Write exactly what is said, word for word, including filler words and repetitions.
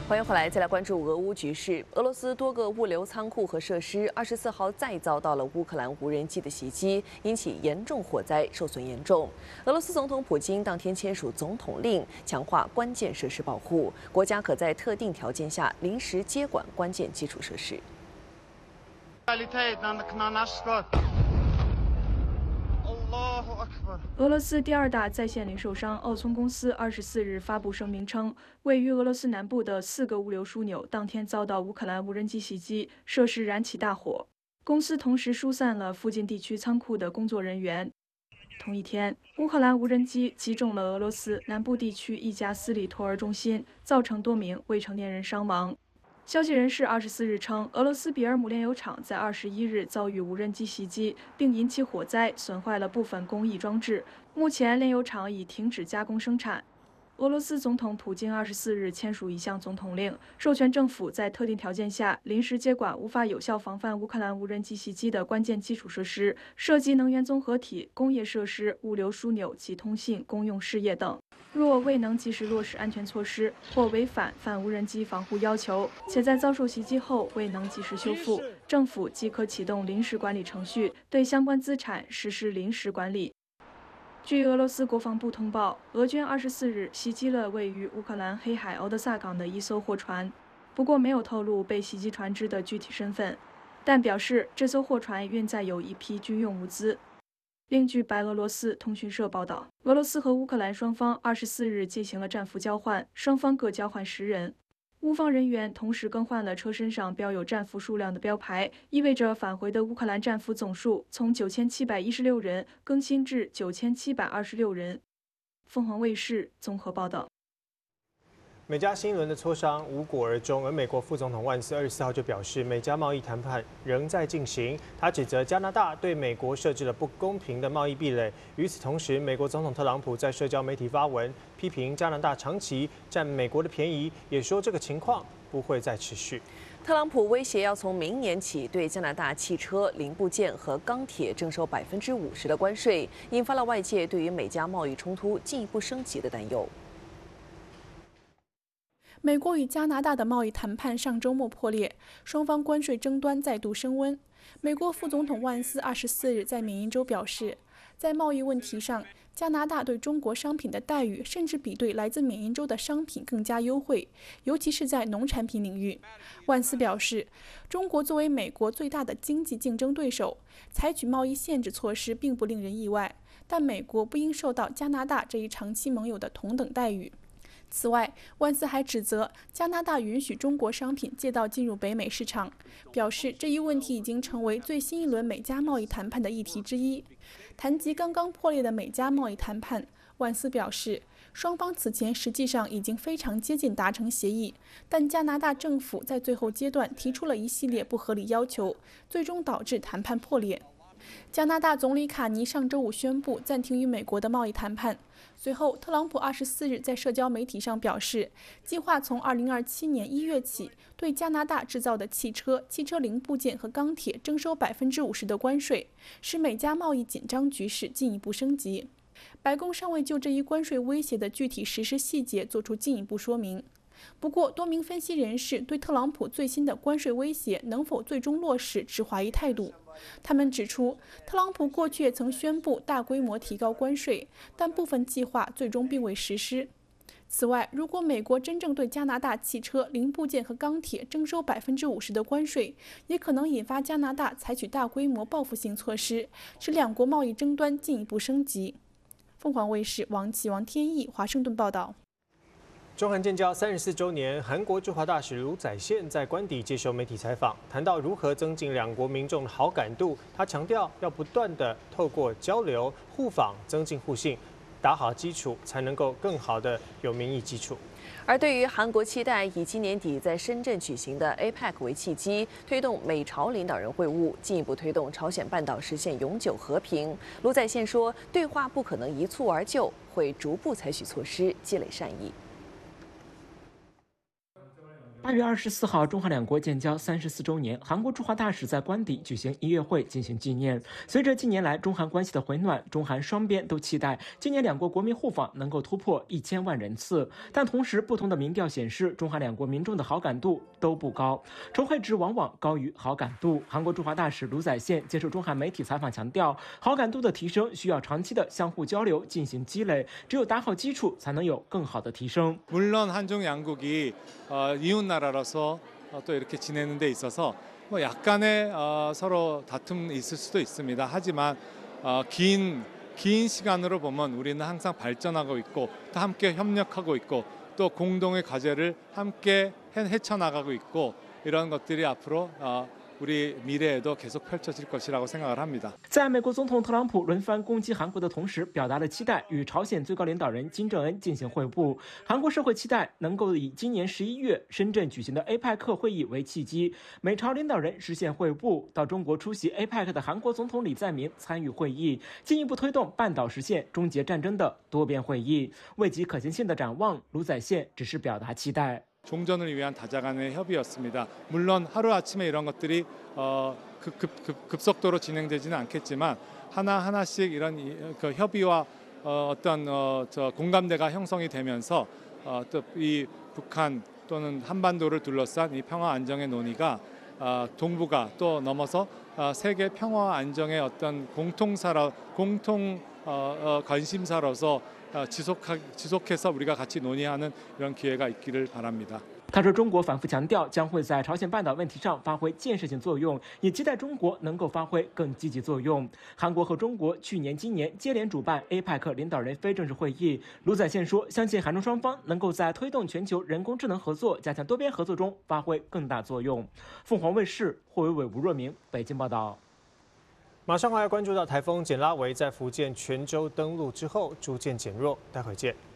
欢迎回来，再来关注俄乌局势。俄罗斯多个物流仓库和设施二十四号再遭到了乌克兰无人机的袭击，引起严重火灾，受损严重。俄罗斯总统普京当天签署总统令，强化关键设施保护，国家可在特定条件下临时接管关键基础设施。 俄罗斯第二大在线零售商奥聪公司二十四日发布声明称，位于俄罗斯南部的四个物流枢纽当天遭到乌克兰无人机袭击，设施燃起大火。公司同时疏散了附近地区仓库的工作人员。同一天，乌克兰无人机击中了俄罗斯南部地区一家私立托儿中心，造成多名未成年人伤亡。 消息人士二十四日称，俄罗斯比尔姆炼油厂在二十一日遭遇无人机袭击，并引起火灾，损坏了部分工艺装置。目前，炼油厂已停止加工生产。俄罗斯总统普京二十四日签署一项总统令，授权政府在特定条件下临时接管无法有效防范乌克兰无人机袭击的关键基础设施，涉及能源综合体、工业设施、物流枢纽及通信、公用事业等。 若未能及时落实安全措施，或违反反无人机防护要求，且在遭受袭击后未能及时修复，政府即可启动临时管理程序，对相关资产实施临时管理。据俄罗斯国防部通报，俄军二十四日袭击了位于乌克兰黑海敖德萨港的一艘货船，不过没有透露被袭击船只的具体身份，但表示这艘货船运载有一批军用物资。 另据白俄罗斯通讯社报道，俄罗斯和乌克兰双方二十四日进行了战俘交换，双方各交换十人。乌方人员同时更换了车身上标有战俘数量的标牌，意味着返回的乌克兰战俘总数从九千七百一十六人更新至九千七百二十六人。凤凰卫视综合报道。 美加新一轮的磋商无果而终，而美国副总统万斯二十四号就表示，美加贸易谈判仍在进行。他指责加拿大对美国设置了不公平的贸易壁垒。与此同时，美国总统特朗普在社交媒体发文，批评加拿大长期占美国的便宜，也说这个情况不会再持续。 特朗普威胁要从明年起对加拿大汽车零部件和钢铁征收百分之五十的关税，引发了外界对于美加贸易冲突进一步升级的担忧。 美国与加拿大的贸易谈判上周末破裂，双方关税争端再度升温。美国副总统万斯二十四日在缅因州表示，在贸易问题上，加拿大对中国商品的待遇甚至比对来自缅因州的商品更加优惠，尤其是在农产品领域。万斯表示，中国作为美国最大的经济竞争对手，采取贸易限制措施并不令人意外，但美国不应受到加拿大这一长期盟友的同等待遇。 此外，万斯还指责加拿大允许中国商品借道进入北美市场，表示这一问题已经成为最新一轮美加贸易谈判的议题之一。谈及刚刚破裂的美加贸易谈判，万斯表示，双方此前实际上已经非常接近达成协议，但加拿大政府在最后阶段提出了一系列不合理要求，最终导致谈判破裂。 加拿大总理卡尼上周五宣布暂停与美国的贸易谈判。随后，特朗普二十四日在社交媒体上表示，计划从二零二七年一月起对加拿大制造的汽车、汽车零部件和钢铁征收百分之五十的关税，使美加贸易紧张局势进一步升级。白宫尚未就这一关税威胁的具体实施细节做出进一步说明。 不过，多名分析人士对特朗普最新的关税威胁能否最终落实持怀疑态度。他们指出，特朗普过去也曾宣布大规模提高关税，但部分计划最终并未实施。此外，如果美国真正对加拿大汽车零部件和钢铁征收百分之五十的关税，也可能引发加拿大采取大规模报复性措施，使两国贸易争端进一步升级。凤凰卫视王启、王天翼华盛顿报道。 中韩建交三十四周年，韩国驻华大使卢宰宪在官邸接受媒体采访，谈到如何增进两国民众的好感度。他强调，要不断的透过交流、互访，增进互信，打好基础，才能够更好的有民意基础。 而对于韩国期待以今年底在深圳举行的 A P E C 为契机，推动美朝领导人会晤，进一步推动朝鲜半岛实现永久和平，卢宰宪说，对话不可能一蹴而就，会逐步采取措施，积累善意。 八月二十四号，中韩两国建交三十四周年，韩国驻华大使在官邸举行音乐会进行纪念。随着近年来中韩关系的回暖，中韩双边都期待今年两国国民互访能够突破一千万人次。但同时，不同的民调显示，中韩两国民众的好感度都不高，仇恨值往往高于好感度。韩国驻华大使卢载宪接受中韩媒体采访强调，好感度的提升需要长期的相互交流进行积累，只有打好基础，才能有更好的提升。 물론 한중 양국이 어, 이웃 나라로서 어, 또 이렇게 지내는 데 있어서 뭐 약간의 어, 서로 다툼이 있을 수도 있습니다. 하지만 어, 긴, 긴 시간으로 보면 우리는 항상 발전하고 있고 또 함께 협력하고 있고 또 공동의 과제를 함께 헤쳐나가고 있고 이런 것들이 앞으로 어, 우리 미래에도 계속 펼쳐질 것이라고 생각을 합니다. 在美国总统特朗普轮番攻击韩国的同时，表达了期待与朝鲜最高领导人金正恩进行会晤。韩国社会期待能够以今年十一月深圳举行的 A P E C 会议为契机，美朝领导人实现会晤。到中国出席 A P E C 的韩国总统李在明参与会议，进一步推动半岛实现终结战争的多边会议。未及可行性的展望，卢载宪只是表达期待。 종전을 위한 다자간의 협의였습니다. 물론 하루아침에 이런 것들이 어, 급, 급, 급, 급속도로 진행되지는 않겠지만 하나하나씩 이런 이, 그 협의와 어, 어떤 어, 저 공감대가 형성이 되면서 어, 또 이 북한 또는 한반도를 둘러싼 이 평화 안정의 논의가 어, 동북아 또 넘어서 어, 세계 평화와 안정의 어떤 공통사로 공통 어, 어, 관심사로서 지속하, 지속해서 우리가 같이 논의하는 이런 기회가 있기를 바랍니다. 他说，中国反复强调将会在朝鲜半岛问题上发挥建设性作用，也期待中国能够发挥更积极作用。韩国和中国去年、今年接连主办 A P E C 领导人非正式会议。卢载宪说，相信韩中双方能够在推动全球人工智能合作、加强多边合作中发挥更大作用。凤凰卫视霍伟伟、吴若明北京报道。 马上还要关注到台风简拉维在福建泉州登陆之后逐渐减弱，待会见。